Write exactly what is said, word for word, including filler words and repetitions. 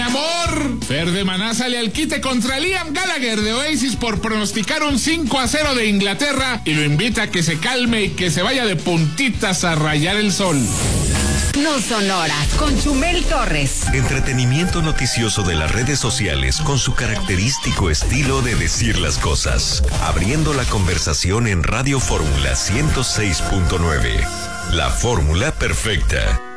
amor. Fer de Maná sale al quite contra Liam Gallagher de Oasis por pronosticar un cinco a cero de Inglaterra y lo invita a que se calme y que se vaya de puntitas a rayar el sol. No son horas, con Chumel Torres. Entretenimiento noticioso de las redes sociales con su característico estilo de decir las cosas. Abriendo la conversación en Radio Fórmula ciento seis punto nueve. La fórmula perfecta.